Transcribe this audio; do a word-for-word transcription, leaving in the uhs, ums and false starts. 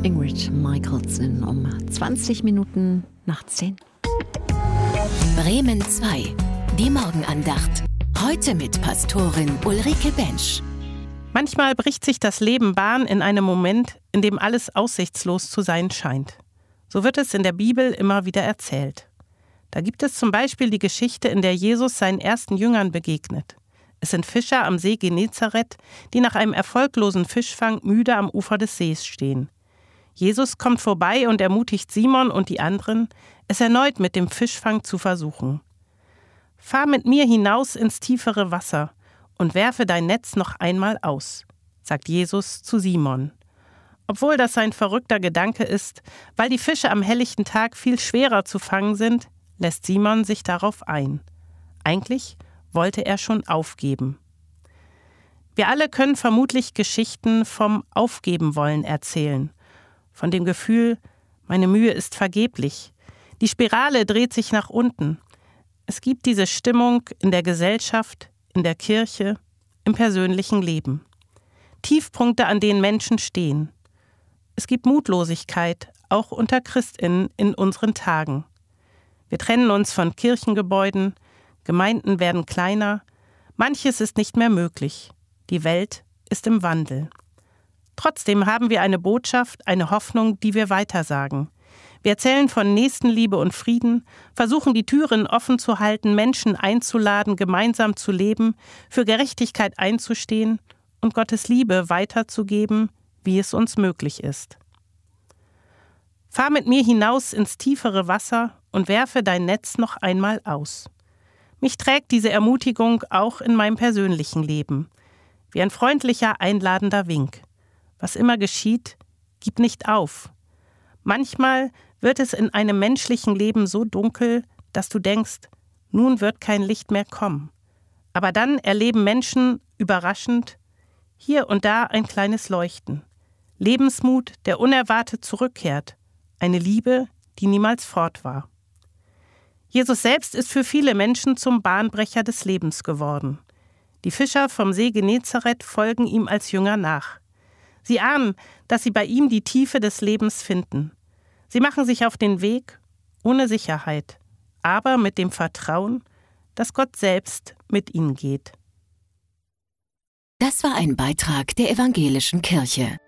Ingrid Michaelson um zwanzig Minuten nach zehn. Bremen zwei, die Morgenandacht. Heute mit Pastorin Ulrike Bensch. Manchmal bricht sich das Leben Bahn in einem Moment, in dem alles aussichtslos zu sein scheint. So wird es in der Bibel immer wieder erzählt. Da gibt es zum Beispiel die Geschichte, in der Jesus seinen ersten Jüngern begegnet. Es sind Fischer am See Genezareth, die nach einem erfolglosen Fischfang müde am Ufer des Sees stehen. Jesus kommt vorbei und ermutigt Simon und die anderen, es erneut mit dem Fischfang zu versuchen. »Fahr mit mir hinaus ins tiefere Wasser und werfe dein Netz noch einmal aus«, sagt Jesus zu Simon. Obwohl das ein verrückter Gedanke ist, weil die Fische am helllichten Tag viel schwerer zu fangen sind, lässt Simon sich darauf ein. Eigentlich wollte er schon aufgeben. Wir alle können vermutlich Geschichten vom Aufgeben-Wollen erzählen. Von dem Gefühl, meine Mühe ist vergeblich. Die Spirale dreht sich nach unten. Es gibt diese Stimmung in der Gesellschaft, in der Kirche, im persönlichen Leben. Tiefpunkte, an denen Menschen stehen. Es gibt Mutlosigkeit, auch unter ChristInnen in unseren Tagen. Wir trennen uns von Kirchengebäuden, Gemeinden werden kleiner, manches ist nicht mehr möglich. Die Welt ist im Wandel. Trotzdem haben wir eine Botschaft, eine Hoffnung, die wir weitersagen. Wir erzählen von Nächstenliebe und Frieden, versuchen die Türen offen zu halten, Menschen einzuladen, gemeinsam zu leben, für Gerechtigkeit einzustehen und Gottes Liebe weiterzugeben, wie es uns möglich ist. Fahr mit mir hinaus ins tiefere Wasser und werfe dein Netz noch einmal aus. Mich trägt diese Ermutigung auch in meinem persönlichen Leben, wie ein freundlicher, einladender Wink. Was immer geschieht, gib nicht auf. Manchmal wird es in einem menschlichen Leben so dunkel, dass du denkst, nun wird kein Licht mehr kommen. Aber dann erleben Menschen überraschend hier und da ein kleines Leuchten. Lebensmut, der unerwartet zurückkehrt. Eine Liebe, die niemals fort war. Jesus selbst ist für viele Menschen zum Bahnbrecher des Lebens geworden. Die Fischer vom See Genezareth folgen ihm als Jünger nach. Sie ahnen, dass sie bei ihm die Tiefe des Lebens finden. Sie machen sich auf den Weg ohne Sicherheit, aber mit dem Vertrauen, dass Gott selbst mit ihnen geht. Das war ein Beitrag der Evangelischen Kirche.